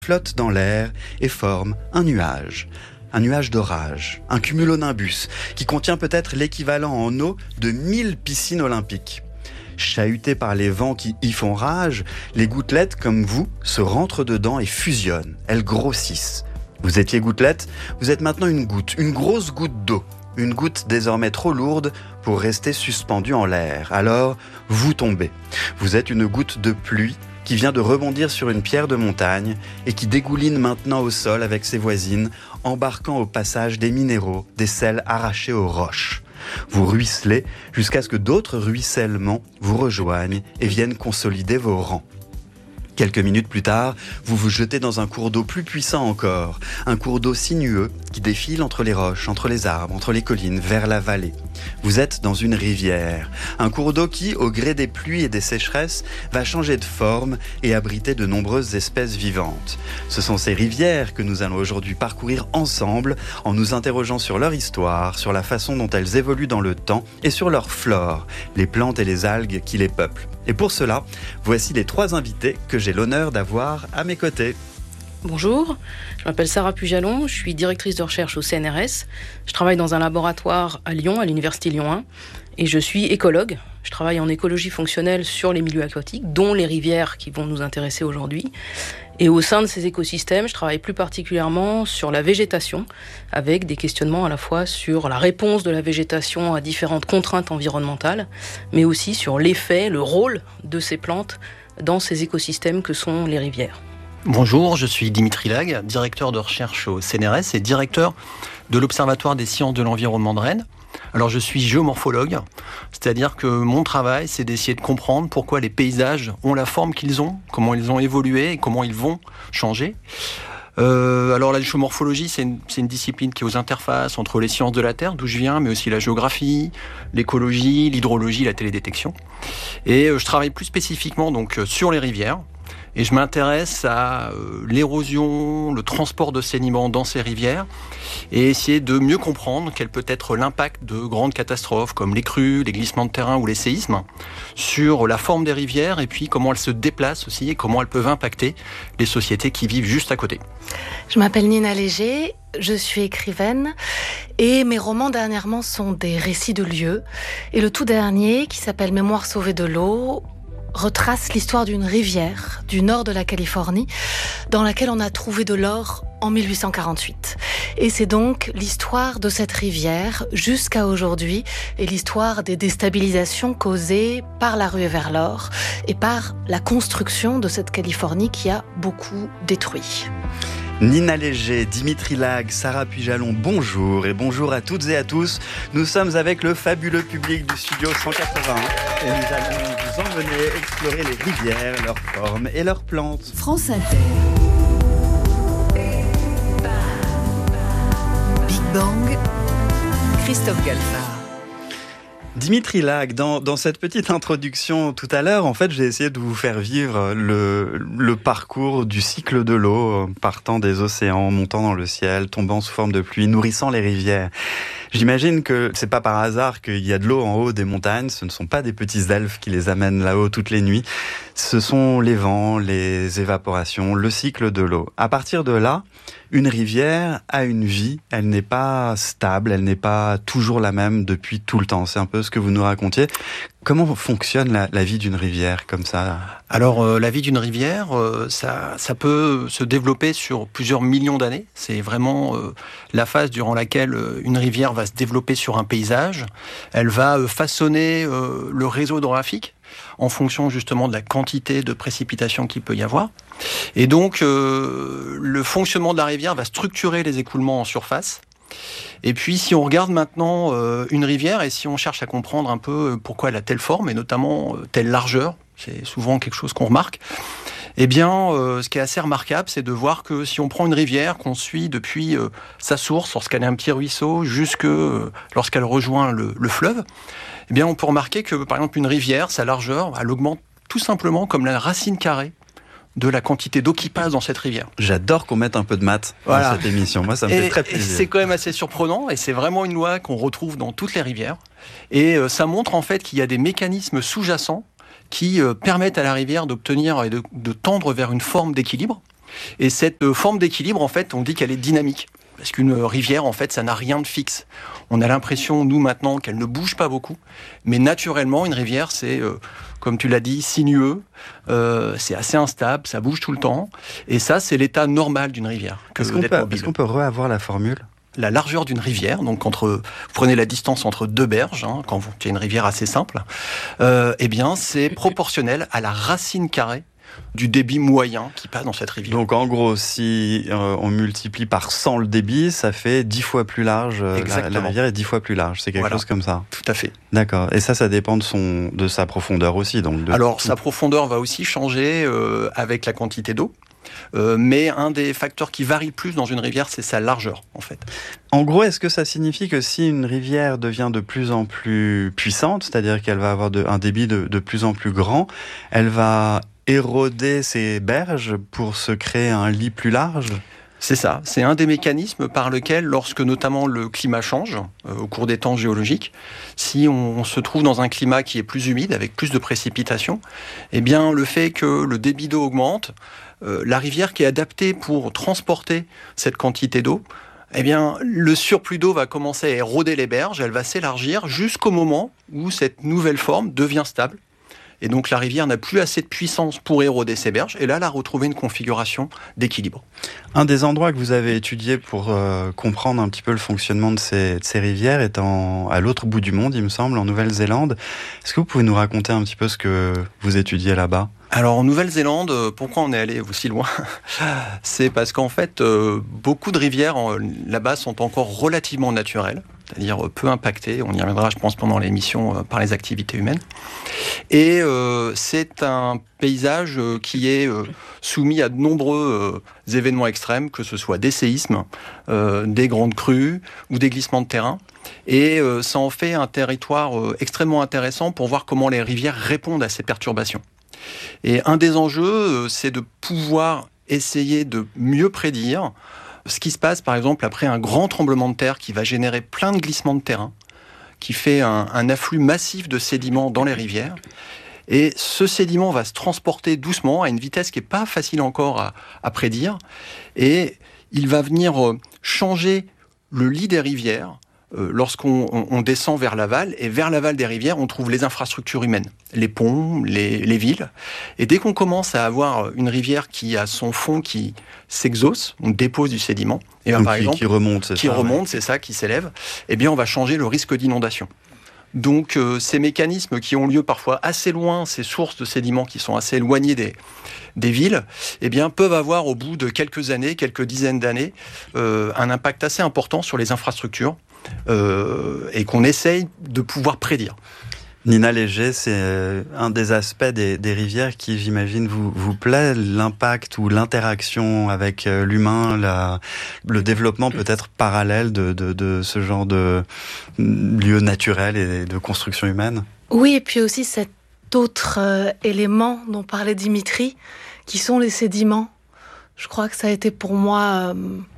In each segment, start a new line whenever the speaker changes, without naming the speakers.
flotte dans l'air et forme un nuage. Un nuage d'orage, un cumulonimbus, qui contient peut-être l'équivalent en eau de 1000 piscines olympiques. Chahutées par les vents qui y font rage, les gouttelettes, comme vous, se rentrent dedans et fusionnent. Elles grossissent. Vous étiez gouttelette, vous êtes maintenant une goutte, une grosse goutte d'eau. Une goutte désormais trop lourde pour rester suspendue en l'air. Alors, vous tombez. Vous êtes une goutte de pluie qui vient de rebondir sur une pierre de montagne et qui dégouline maintenant au sol avec ses voisines, embarquant au passage des minéraux, des sels arrachés aux roches. Vous ruisselez jusqu'à ce que d'autres ruissellements vous rejoignent et viennent consolider vos rangs. Quelques minutes plus tard, vous vous jetez dans un cours d'eau plus puissant encore, un cours d'eau sinueux qui défile entre les roches, entre les arbres, entre les collines, vers la vallée. Vous êtes dans une rivière, un cours d'eau qui, au gré des pluies et des sécheresses, va changer de forme et abriter de nombreuses espèces vivantes. Ce sont ces rivières que nous allons aujourd'hui parcourir ensemble en nous interrogeant sur leur histoire, sur la façon dont elles évoluent dans le temps et sur leur flore, les plantes et les algues qui les peuplent. Et pour cela, voici les 3 invités que j'ai l'honneur d'avoir à mes côtés.
Bonjour, je m'appelle Sarah Pujalon, je suis directrice de recherche au CNRS. Je travaille dans un laboratoire à Lyon, à l'Université Lyon 1, et je suis écologue. Je travaille en écologie fonctionnelle sur les milieux aquatiques, dont les rivières qui vont nous intéresser aujourd'hui. Et au sein de ces écosystèmes, je travaille plus particulièrement sur la végétation, avec des questionnements à la fois sur la réponse de la végétation à différentes contraintes environnementales, mais aussi sur l'effet, le rôle de ces plantes dans ces écosystèmes que sont les rivières.
Bonjour, je suis Dimitri Lag, directeur de recherche au CNRS et directeur de l'Observatoire des sciences de l'environnement de Rennes. Alors je suis géomorphologue, c'est-à-dire que mon travail c'est d'essayer de comprendre pourquoi les paysages ont la forme qu'ils ont, comment ils ont évolué et comment ils vont changer. Alors la géomorphologie c'est une discipline qui est aux interfaces entre les sciences de la Terre, d'où je viens, mais aussi la géographie, l'écologie, l'hydrologie, la télédétection. Et je travaille plus spécifiquement donc sur les rivières. Et je m'intéresse à l'érosion, le transport de sédiments dans ces rivières et essayer de mieux comprendre quel peut être l'impact de grandes catastrophes comme les crues, les glissements de terrain ou les séismes sur la forme des rivières et puis comment elles se déplacent aussi et comment elles peuvent impacter les sociétés qui vivent juste à côté.
Je m'appelle Nina Léger, je suis écrivaine et mes romans dernièrement sont des récits de lieux. Et le tout dernier, qui s'appelle Mémoire sauvée de l'eau, retrace l'histoire d'une rivière du nord de la Californie dans laquelle on a trouvé de l'or en 1848. Et c'est donc l'histoire de cette rivière jusqu'à aujourd'hui et l'histoire des déstabilisations causées par la ruée vers l'or et par la construction de cette Californie qui a beaucoup détruit.
Nina Léger, Dimitri Lag, Sarah Pujalon, bonjour et bonjour à toutes et à tous. Nous sommes avec le fabuleux public du studio 181 et nous allons vous emmener explorer les rivières, leurs formes et leurs plantes.
France Inter. Big Bang, Christophe Galfard.
Dimitri Lag, dans cette petite introduction tout à l'heure, en fait, j'ai essayé de vous faire vivre le parcours du cycle de l'eau, partant des océans, montant dans le ciel, tombant sous forme de pluie, nourrissant les rivières. J'imagine que c'est pas par hasard qu'il y a de l'eau en haut des montagnes, ce ne sont pas des petits elfes qui les amènent là-haut toutes les nuits, ce sont les vents, les évaporations, le cycle de l'eau. À partir de là, une rivière a une vie, elle n'est pas stable, elle n'est pas toujours la même depuis tout le temps. C'est un peu ce que vous nous racontiez. Comment fonctionne la vie d'une rivière comme ça ?
Alors la vie d'une rivière, ça peut se développer sur plusieurs millions d'années. C'est vraiment la phase durant laquelle une rivière va se développer sur un paysage. Elle va façonner le réseau hydrographique en fonction justement de la quantité de précipitations qu'il peut y avoir. Et donc, le fonctionnement de la rivière va structurer les écoulements en surface. Et puis, si on regarde maintenant une rivière et si on cherche à comprendre un peu pourquoi elle a telle forme et notamment telle largeur, c'est souvent quelque chose qu'on remarque, eh bien, ce qui est assez remarquable, c'est de voir que si on prend une rivière qu'on suit depuis sa source, lorsqu'elle est un petit ruisseau, jusque lorsqu'elle rejoint le fleuve, eh bien, on peut remarquer que, par exemple, une rivière, sa largeur, elle augmente tout simplement comme la racine carrée de la quantité d'eau qui passe dans cette rivière.
J'adore qu'on mette un peu de maths dans cette émission. Moi, ça me fait très plaisir.
Et c'est quand même assez surprenant et c'est vraiment une loi qu'on retrouve dans toutes les rivières. Et ça montre en fait qu'il y a des mécanismes sous-jacents qui permettent à la rivière d'obtenir et de tendre vers une forme d'équilibre. Et cette forme d'équilibre, en fait, on dit qu'elle est dynamique. Parce qu'une rivière, en fait, ça n'a rien de fixe. On a l'impression, nous, maintenant, qu'elle ne bouge pas beaucoup. Mais naturellement, une rivière, c'est, comme tu l'as dit, sinueux. C'est assez instable, ça bouge tout le temps. Et ça, c'est l'état normal d'une rivière.
Est-ce qu'on peut reavoir la formule ?
La largeur d'une rivière, donc vous prenez la distance entre deux berges, quand vous avez une rivière assez simple, eh bien, c'est proportionnel à la racine carrée du débit moyen qui passe dans cette rivière.
Donc en gros, si on multiplie par 100 le débit, ça fait 10 fois plus large. La rivière est 10 fois plus large. C'est quelque chose comme ça.
Tout à fait.
D'accord. Et ça dépend de sa profondeur aussi. Donc
Alors, sa profondeur va aussi changer avec la quantité d'eau. Mais un des facteurs qui varie plus dans une rivière, c'est sa largeur, en fait.
En gros, est-ce que ça signifie que si une rivière devient de plus en plus puissante, c'est-à-dire qu'elle va avoir un débit de plus en plus grand, elle va éroder ses berges pour se créer un lit plus large ?
C'est ça, c'est un des mécanismes par lequel, lorsque notamment le climat change au cours des temps géologiques, si on se trouve dans un climat qui est plus humide, avec plus de précipitations, eh bien le fait que le débit d'eau augmente, la rivière qui est adaptée pour transporter cette quantité d'eau, eh bien le surplus d'eau va commencer à éroder les berges, elle va s'élargir jusqu'au moment où cette nouvelle forme devient stable. Et donc la rivière n'a plus assez de puissance pour éroder ses berges. Et là, elle a retrouvé une configuration d'équilibre.
Un des endroits que vous avez étudié pour comprendre un petit peu le fonctionnement de ces rivières est à l'autre bout du monde, il me semble, en Nouvelle-Zélande. Est-ce que vous pouvez nous raconter un petit peu ce que vous étudiez là-bas ?
Alors en Nouvelle-Zélande, pourquoi on est allé aussi loin ? C'est parce qu'en fait, beaucoup de rivières là-bas sont encore relativement naturelles, c'est-à-dire peu impactées. On y reviendra, je pense, pendant l'émission par les activités humaines. Et c'est un paysage qui est soumis à de nombreux événements extrêmes, que ce soit des séismes, des grandes crues ou des glissements de terrain. Et ça en fait un territoire extrêmement intéressant pour voir comment les rivières répondent à ces perturbations. Et un des enjeux, c'est de pouvoir essayer de mieux prédire ce qui se passe, par exemple, après un grand tremblement de terre qui va générer plein de glissements de terrain, qui fait un afflux massif de sédiments dans les rivières. Et ce sédiment va se transporter doucement à une vitesse qui n'est pas facile encore à prédire. Et il va venir changer le lit des rivières lorsqu'on descend vers l'aval. Et vers l'aval des rivières, on trouve les infrastructures humaines, les ponts, les villes. Et dès qu'on commence à avoir une rivière qui a son fond qui s'exhausse, on dépose du sédiment, et
par exemple, qui remonte,
c'est ça, qui s'élève, eh bien on va changer le risque d'inondation. Donc ces mécanismes qui ont lieu parfois assez loin, ces sources de sédiments qui sont assez éloignées des villes, eh bien peuvent avoir au bout de quelques années, quelques dizaines d'années, un impact assez important sur les infrastructures et qu'on essaye de pouvoir prédire.
Nina Léger, c'est un des aspects des rivières qui, j'imagine, vous plaît, l'impact ou l'interaction avec l'humain, le développement peut-être parallèle de ce genre de lieux naturels et de construction humaine.
Oui, et puis aussi cet autre élément dont parlait Dimitri, qui sont les sédiments. Je crois que ça a été pour moi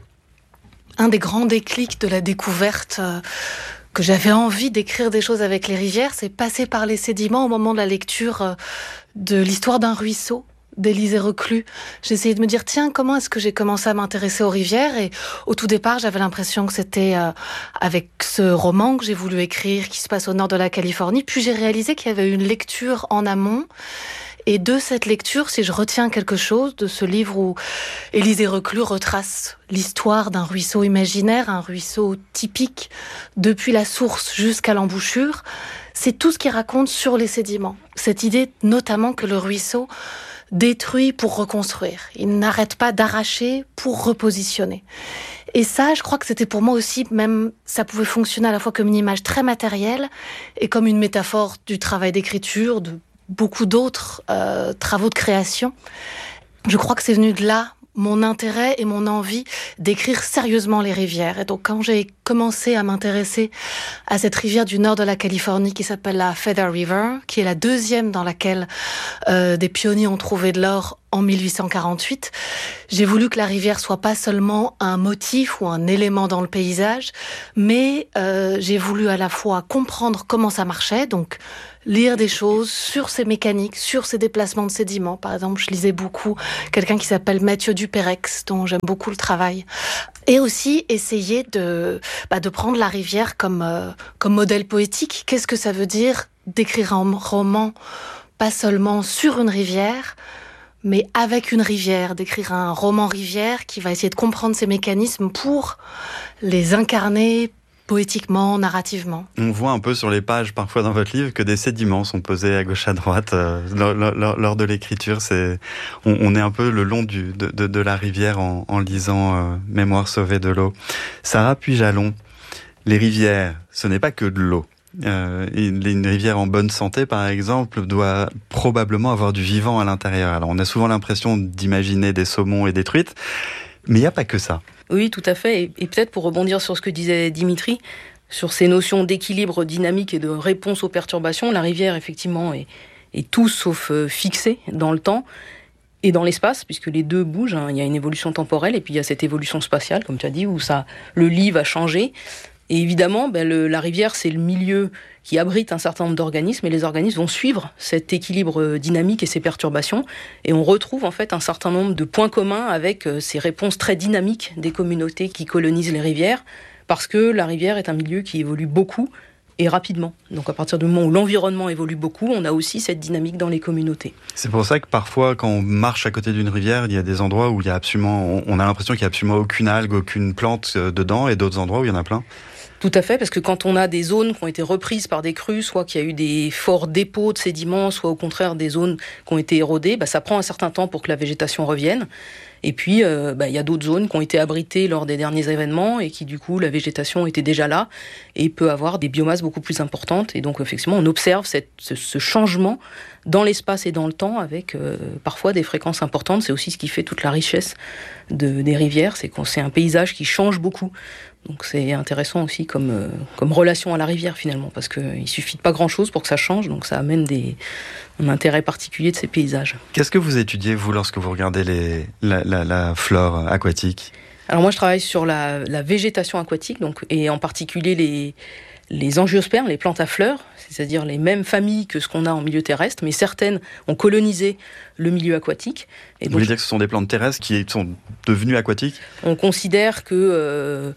un des grands déclics de la découverte que j'avais envie d'écrire des choses avec les rivières, c'est passer par les sédiments au moment de la lecture de l'histoire d'un ruisseau d'Élisée Reclus. J'ai essayé de me dire, tiens, comment est-ce que j'ai commencé à m'intéresser aux rivières ? Et au tout départ, j'avais l'impression que c'était avec ce roman que j'ai voulu écrire, qui se passe au nord de la Californie. Puis j'ai réalisé qu'il y avait une lecture en amont. Et de cette lecture, si je retiens quelque chose de ce livre où Élisée Reclus retrace l'histoire d'un ruisseau imaginaire, un ruisseau typique, depuis la source jusqu'à l'embouchure, c'est tout ce qu'il raconte sur les sédiments. Cette idée notamment que le ruisseau détruit pour reconstruire. Il n'arrête pas d'arracher pour repositionner. Et ça, je crois que c'était pour moi aussi, même, ça pouvait fonctionner à la fois comme une image très matérielle et comme une métaphore du travail d'écriture, de beaucoup d'autres travaux de création. Je crois que c'est venu de là, mon intérêt et mon envie d'écrire sérieusement les rivières. Et donc, quand j'ai commencé à m'intéresser à cette rivière du nord de la Californie qui s'appelle la Feather River, qui est la deuxième dans laquelle des pionniers ont trouvé de l'or en 1848. J'ai voulu que la rivière soit pas seulement un motif ou un élément dans le paysage, mais j'ai voulu à la fois comprendre comment ça marchait, donc lire des choses sur ces mécaniques, sur ces déplacements de sédiments. Par exemple, je lisais beaucoup quelqu'un qui s'appelle Mathieu Duperex, dont j'aime beaucoup le travail. Et aussi essayer de prendre la rivière comme modèle poétique. Qu'est-ce que ça veut dire d'écrire un roman, pas seulement sur une rivière, mais avec une rivière, d'écrire un roman rivière qui va essayer de comprendre ces mécanismes pour les incarner poétiquement, narrativement.
On voit un peu sur les pages, parfois dans votre livre, que des sédiments sont posés à gauche à droite lors de l'écriture. On est un peu le long de la rivière en lisant Mémoire sauvée de l'eau. Sarah Puy-Jalon, les rivières, ce n'est pas que de l'eau. Une rivière en bonne santé, par exemple, doit probablement avoir du vivant à l'intérieur. Alors, on a souvent l'impression d'imaginer des saumons et des truites, mais il n'y a pas que ça.
Oui, tout à fait. Et peut-être pour rebondir sur ce que disait Dimitri, sur ces notions d'équilibre dynamique et de réponse aux perturbations, la rivière, effectivement, est tout sauf fixée dans le temps et dans l'espace, puisque les deux bougent. Il y a une évolution temporelle et puis il y a cette évolution spatiale, comme tu as dit, où le lit va changer. Et évidemment, la rivière, c'est le milieu qui abrite un certain nombre d'organismes, et les organismes vont suivre cet équilibre dynamique et ces perturbations. Et on retrouve en fait un certain nombre de points communs avec ces réponses très dynamiques des communautés qui colonisent les rivières, parce que la rivière est un milieu qui évolue beaucoup et rapidement. Donc à partir du moment où l'environnement évolue beaucoup, on a aussi cette dynamique dans les communautés.
C'est pour ça que parfois, quand on marche à côté d'une rivière, il y a des endroits où on a l'impression qu'il n'y a absolument aucune algue, aucune plante dedans, et d'autres endroits où il y en a plein.
Tout à fait, parce que quand on a des zones qui ont été reprises par des crues, soit qu'il y a eu des forts dépôts de sédiments, soit au contraire des zones qui ont été érodées, ça prend un certain temps pour que la végétation revienne. Et puis, il y a d'autres zones qui ont été abritées lors des derniers événements et qui, du coup, la végétation était déjà là et peut avoir des biomasses beaucoup plus importantes. Et donc, effectivement, on observe ce changement dans l'espace et dans le temps avec parfois des fréquences importantes. C'est aussi ce qui fait toute la richesse des rivières, c'est un paysage qui change beaucoup. Donc c'est intéressant aussi comme relation à la rivière finalement, parce qu'il suffit de pas grand-chose pour que ça change, donc ça amène un intérêt particulier de ces paysages.
Qu'est-ce que vous étudiez, vous, lorsque vous regardez la flore aquatique ?
Alors moi je travaille sur la végétation aquatique, et en particulier les angiospermes, les plantes à fleurs, c'est-à-dire les mêmes familles que ce qu'on a en milieu terrestre, mais certaines ont colonisé le milieu aquatique. Et
vous voulez dire que ce sont des plantes terrestres qui sont devenues aquatiques ?
On considère que...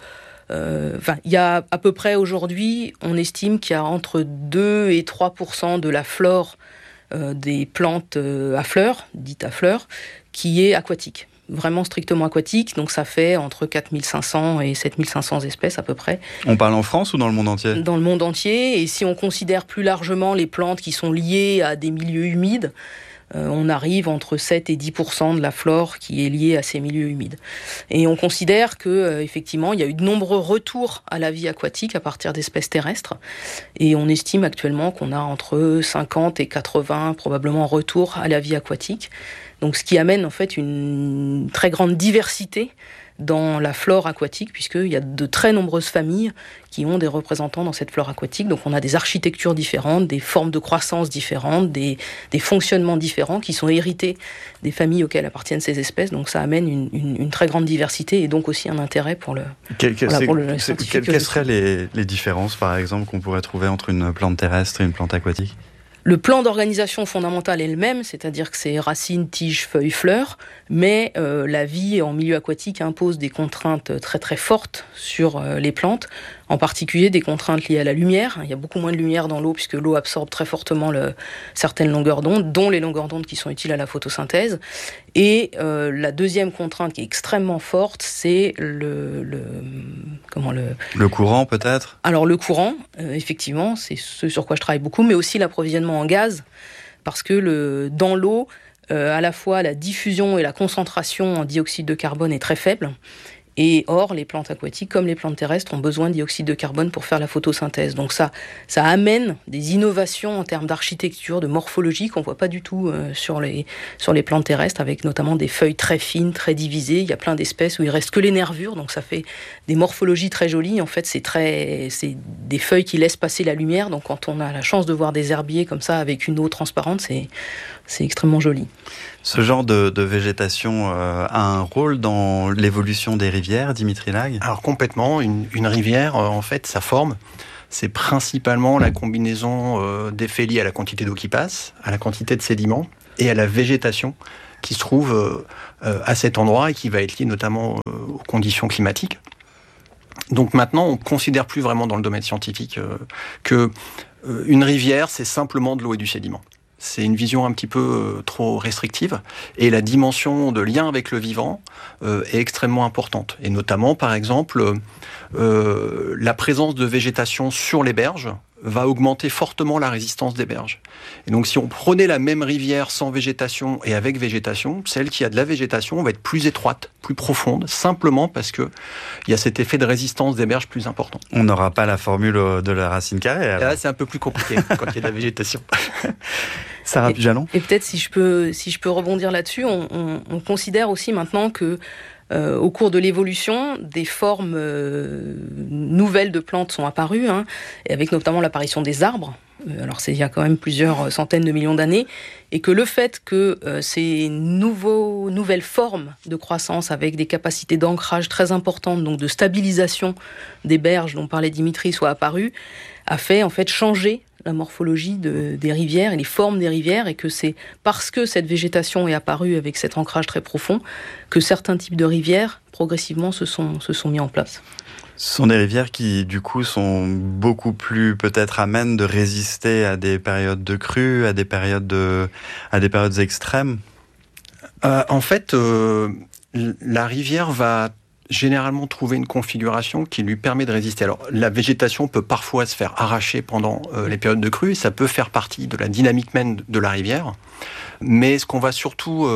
il y a à peu près aujourd'hui, on estime qu'il y a entre 2 et 3% de la flore des plantes à fleurs, dites à fleurs, qui est aquatique. Vraiment strictement aquatique, donc ça fait entre 4500 et 7500 espèces à peu près.
On parle en France ou dans le monde entier ?
Dans le monde entier, et si on considère plus largement les plantes qui sont liées à des milieux humides, on arrive entre 7 et 10% de la flore qui est liée à ces milieux humides. Et on considère que effectivement, il y a eu de nombreux retours à la vie aquatique à partir d'espèces terrestres. Et on estime actuellement qu'on a entre 50 et 80 probablement retours à la vie aquatique. Donc ce qui amène en fait une très grande diversité dans la flore aquatique, puisqu'il y a de très nombreuses familles qui ont des représentants dans cette flore aquatique. Donc on a des architectures différentes, des formes de croissance différentes, des fonctionnements différents qui sont hérités des familles auxquelles appartiennent ces espèces. Donc ça amène une très grande diversité et donc aussi un intérêt pour le scientifique.
Quelles seraient les différences, par exemple, qu'on pourrait trouver entre une plante terrestre et une plante aquatique ?
Le plan d'organisation fondamental est le même, c'est-à-dire que c'est racines, tiges, feuilles, fleurs, mais la vie en milieu aquatique impose des contraintes très très fortes sur les plantes, en particulier des contraintes liées à la lumière. Il y a beaucoup moins de lumière dans l'eau puisque l'eau absorbe très fortement certaines longueurs d'onde, dont les longueurs d'onde qui sont utiles à la photosynthèse. Et la deuxième contrainte qui est extrêmement forte, c'est le
courant peut-être ?
Alors le courant, effectivement, c'est ce sur quoi je travaille beaucoup, mais aussi l'approvisionnement en gaz, parce que dans l'eau, à la fois la diffusion et la concentration en dioxyde de carbone est très faible, Et or, les plantes aquatiques, comme les plantes terrestres, ont besoin de dioxyde de carbone pour faire la photosynthèse. Donc ça amène des innovations en termes d'architecture, de morphologie qu'on ne voit pas du tout sur les plantes terrestres, avec notamment des feuilles très fines, très divisées. Il y a plein d'espèces où il ne reste que les nervures, donc ça fait des morphologies très jolies. En fait, c'est des feuilles qui laissent passer la lumière. Donc quand on a la chance de voir des herbiers comme ça avec une eau transparente, c'est extrêmement joli.
Ce genre de végétation a un rôle dans l'évolution des rivières, Dimitri Lag ?
Alors complètement, une rivière, en fait, sa forme, c'est principalement la combinaison d'effets liés à la quantité d'eau qui passe, à la quantité de sédiments et à la végétation qui se trouve à cet endroit et qui va être liée notamment aux conditions climatiques. Donc maintenant, on ne considère plus vraiment dans le domaine scientifique que une rivière, c'est simplement de l'eau et du sédiment. C'est une vision un petit peu trop restrictive et la dimension de lien avec le vivant est extrêmement importante. Et notamment, par exemple, la présence de végétation sur les berges va augmenter fortement la résistance des berges. Et donc si on prenait la même rivière sans végétation et avec végétation, celle qui a de la végétation va être plus étroite, plus profonde, simplement parce qu'il y a cet effet de résistance des berges plus important.
On n'aura pas la formule de la racine carrée. Alors.
Là, c'est un peu plus compliqué quand il y a de la végétation.
Sarah Pujalon ?
Et peut-être si je peux rebondir là-dessus, on considère aussi maintenant que au cours de l'évolution, des formes nouvelles de plantes sont apparues, et avec notamment l'apparition des arbres. Alors c'est il y a quand même plusieurs centaines de millions d'années, et que le fait que ces nouvelles formes de croissance avec des capacités d'ancrage très importantes, donc de stabilisation des berges dont parlait Dimitri, soient apparues, a fait en fait changer la morphologie des rivières et les formes des rivières, et que c'est parce que cette végétation est apparue avec cet ancrage très profond que certains types de rivières progressivement se sont mis en place.
Ce sont des rivières qui, du coup, sont beaucoup plus peut-être amènes de résister à des périodes de crue, à des périodes extrêmes.
En fait, la rivière va généralement trouver une configuration qui lui permet de résister. Alors, la végétation peut parfois se faire arracher pendant les périodes de crue, et ça peut faire partie de la dynamique même de la rivière. Mais ce qu'on va surtout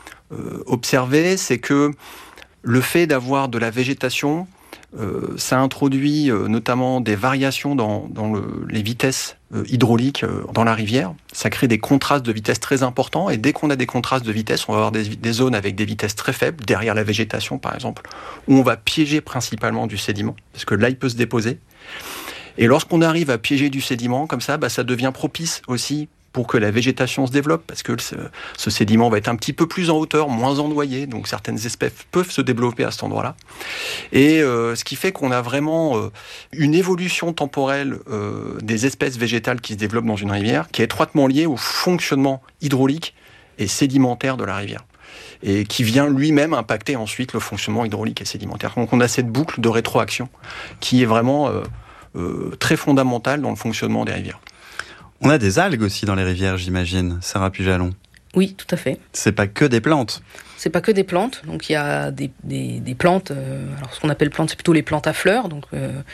observer, c'est que le fait d'avoir de la végétation, ça introduit notamment des variations dans les vitesses hydrauliques dans la rivière. Ça crée des contrastes de vitesse très importants, et dès qu'on a des contrastes de vitesse, on va avoir des zones avec des vitesses très faibles, derrière la végétation par exemple, où on va piéger principalement du sédiment, parce que là il peut se déposer. Et lorsqu'on arrive à piéger du sédiment comme ça, ça devient propice aussi pour que la végétation se développe, parce que ce sédiment va être un petit peu plus en hauteur, moins ennoyé, donc certaines espèces peuvent se développer à cet endroit-là. Et ce qui fait qu'on a vraiment une évolution temporelle des espèces végétales qui se développent dans une rivière, qui est étroitement liée au fonctionnement hydraulique et sédimentaire de la rivière, et qui vient lui-même impacter ensuite le fonctionnement hydraulique et sédimentaire. Donc on a cette boucle de rétroaction qui est vraiment très fondamentale dans le fonctionnement des rivières.
On a des algues aussi dans les rivières, j'imagine, Sarah Pujalon.
Oui, tout à fait.
C'est pas que des plantes.
C'est pas que des plantes. Donc il y a des plantes. Alors ce qu'on appelle plantes, c'est plutôt les plantes à fleurs. Donc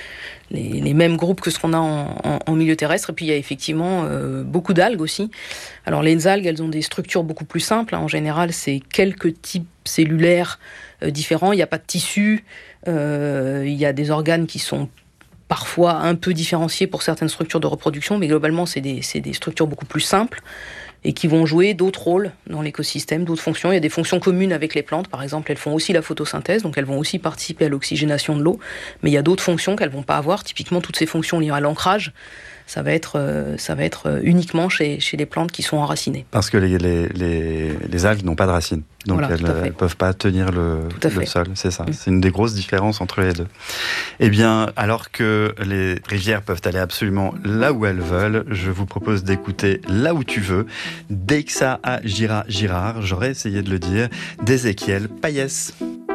les mêmes groupes que ce qu'on a en milieu terrestre. Et puis il y a effectivement beaucoup d'algues aussi. Alors les algues, elles ont des structures beaucoup plus simples. En général, c'est quelques types cellulaires différents. Il n'y a pas de tissu. Il y a des organes qui sont parfois un peu différenciés pour certaines structures de reproduction, mais globalement, c'est des structures beaucoup plus simples et qui vont jouer d'autres rôles dans l'écosystème, d'autres fonctions. Il y a des fonctions communes avec les plantes, par exemple, elles font aussi la photosynthèse, donc elles vont aussi participer à l'oxygénation de l'eau, mais il y a d'autres fonctions qu'elles ne vont pas avoir. Typiquement, toutes ces fonctions liées à l'ancrage, ça va être uniquement chez les plantes qui sont enracinées.
Parce que les algues n'ont pas de racines, donc voilà, elles ne peuvent pas tenir le sol, c'est ça. C'est une des grosses différences entre les deux. Eh bien, alors que les rivières peuvent aller absolument là où elles veulent, je vous propose d'écouter Là où tu veux, d'Eixa à Girard, j'aurais essayé de le dire, d'Ézéchiel Payès.